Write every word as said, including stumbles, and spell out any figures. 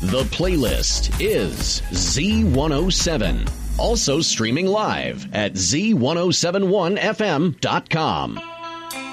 The playlist is Z one oh seven. Also streaming live at Z ten seventy-one F M dot com.